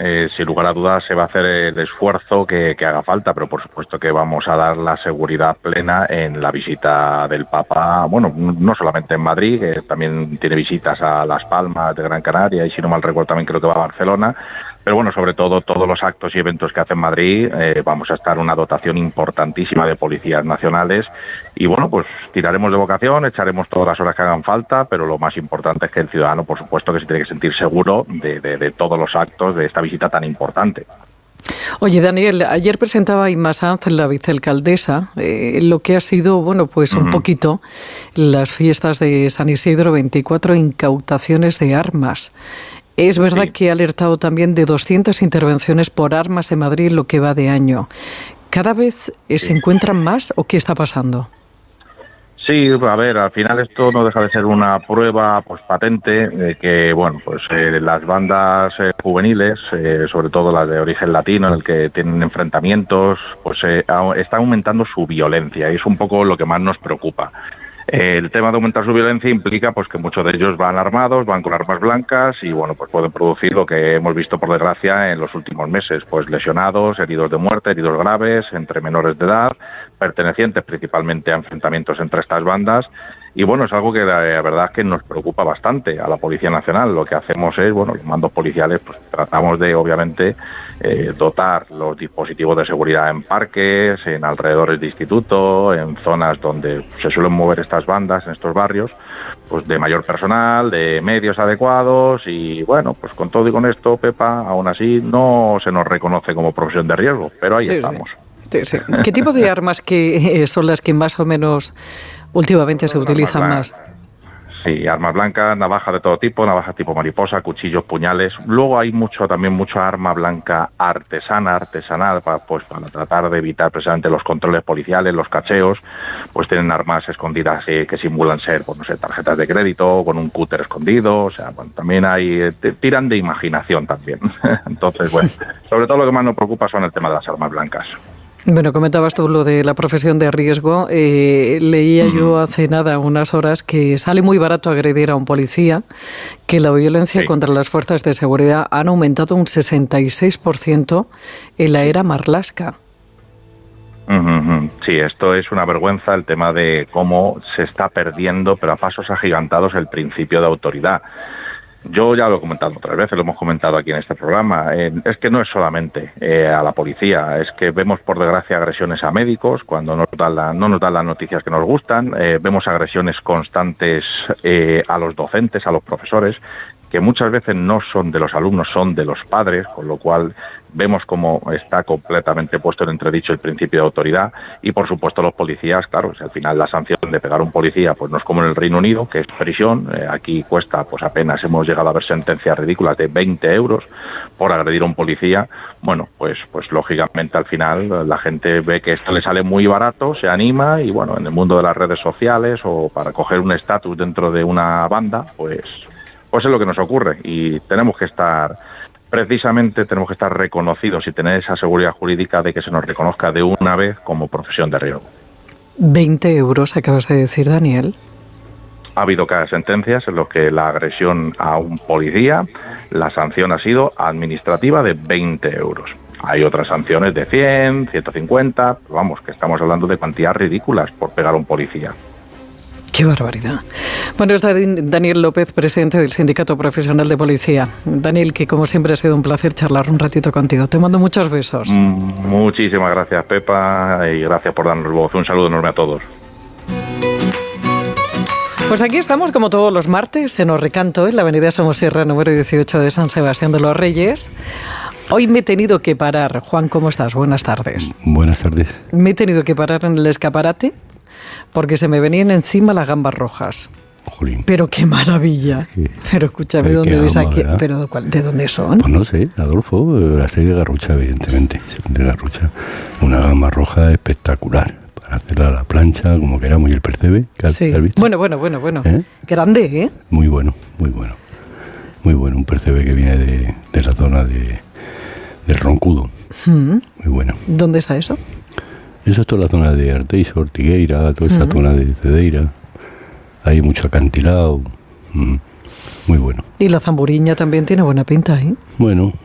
sin lugar a dudas se va a hacer el esfuerzo que haga falta, pero por supuesto que vamos a dar la seguridad plena en la visita del Papa, bueno, no solamente en Madrid, que también tiene visitas a Las Palmas de Gran Canaria y si no mal recuerdo también creo que va a Barcelona. Pero bueno, sobre todo todos los actos y eventos que hace en Madrid, vamos a estar una dotación importantísima de policías nacionales y bueno, pues tiraremos de vocación, echaremos todas las horas que hagan falta, pero lo más importante es que el ciudadano, por supuesto, que se tiene que sentir seguro de todos los actos de esta visita tan importante. Oye, Daniel, ayer presentaba Inma Sanz, la vicealcaldesa, lo que ha sido, bueno, pues un poquito las fiestas de San Isidro, 24 incautaciones de armas. Es verdad que ha alertado también de 200 intervenciones por armas en Madrid lo que va de año. ¿Cada vez se encuentran más o qué está pasando? Sí, a ver, al final esto no deja de ser una prueba pues patente de que, bueno, pues las bandas juveniles, sobre todo las de origen latino, en el que tienen enfrentamientos, pues está aumentando su violencia y es un poco lo que más nos preocupa. El tema de aumentar su violencia implica pues que muchos de ellos van armados, van con armas blancas y bueno, pues pueden producir lo que hemos visto por desgracia en los últimos meses, pues lesionados, heridos de muerte, heridos graves entre menores de edad, pertenecientes principalmente a enfrentamientos entre estas bandas. Y bueno, es algo que la verdad es que nos preocupa bastante a la Policía Nacional. Lo que hacemos es, bueno, los mandos policiales, pues tratamos de, obviamente, dotar los dispositivos de seguridad en parques, en alrededores de institutos, en zonas donde se suelen mover estas bandas, en estos barrios, pues de mayor personal, de medios adecuados y, bueno, pues con todo y con esto, Pepa, aún así no se nos reconoce como profesión de riesgo, pero ahí estamos. Sí. ¿Qué tipo de armas que son las que más o menos últimamente se utilizan más? Sí, armas blancas, navajas de todo tipo, navajas tipo mariposa, cuchillos, puñales. Luego hay mucha arma blanca artesanal, para tratar de evitar precisamente los controles policiales, los cacheos. Pues tienen armas escondidas que simulan ser, pues no sé, tarjetas de crédito, con un cúter escondido. O sea, bueno, también tiran de imaginación también. Entonces, bueno, sobre todo lo que más nos preocupa son el tema de las armas blancas. Bueno, comentabas tú lo de la profesión de riesgo. Leía yo hace nada, unas horas, que sale muy barato agredir a un policía, que la violencia contra las fuerzas de seguridad han aumentado un 66% en la era Marlaska. Sí, esto es una vergüenza, el tema de cómo se está perdiendo, pero a pasos agigantados, el principio de autoridad. Yo ya lo he comentado otras veces, lo hemos comentado aquí en este programa, es que no es solamente a la policía, es que vemos por desgracia agresiones a médicos cuando no nos dan las noticias que nos gustan, vemos agresiones constantes a los docentes, a los profesores, que muchas veces no son de los alumnos, son de los padres, con lo cual vemos cómo está completamente puesto en entredicho el principio de autoridad y, por supuesto, los policías, claro, si al final la sanción de pegar a un policía pues no es como en el Reino Unido, que es prisión, aquí cuesta, pues apenas hemos llegado a ver sentencias ridículas de 20 euros por agredir a un policía. Bueno, pues lógicamente al final la gente ve que esto le sale muy barato, se anima y, bueno, en el mundo de las redes sociales o para coger un estatus dentro de una banda, pues es lo que nos ocurre y tenemos que estar reconocidos y tener esa seguridad jurídica de que se nos reconozca de una vez como profesión de riesgo. 20 euros, acabas de decir, Daniel. Ha habido cada sentencias en los que la agresión a un policía, la sanción ha sido administrativa de 20 euros. Hay otras sanciones de 100, 150, vamos, que estamos hablando de cuantías ridículas por pegar a un policía. ¡Qué barbaridad! Bueno, está Daniel López, presidente del Sindicato Profesional de Policía. Daniel, que como siempre ha sido un placer charlar un ratito contigo. Te mando muchos besos. Muchísimas gracias, Pepa, y gracias por darnos voz. Un saludo enorme a todos. Pues aquí estamos como todos los martes en Orrecanto, en la avenida Somosierra número 18 de San Sebastián de los Reyes. Hoy me he tenido que parar. Juan, ¿cómo estás? Buenas tardes. Buenas tardes. Me he tenido que parar en el escaparate porque se me venían encima las gambas rojas. Jolín. Pero qué maravilla. Pero escúchame, ¿dónde ves aquí? ¿Pero de dónde son? Pues no sé, Adolfo, la serie de Garrucha, evidentemente. De Garrucha. Una gamba roja espectacular. Para hacerla a la plancha, como queramos, y el percebe. Sí. ¿Has visto? Bueno. Grande, ¿eh? Muy bueno. Un percebe que viene de la zona del Roncudo. Muy bueno. ¿Dónde está eso? Eso es toda la zona de Arteixo, Ortigueira, toda esa zona de Cedeira. Hay mucho acantilado. Muy bueno. Y la zamburiña también tiene buena pinta, ¿eh? Bueno,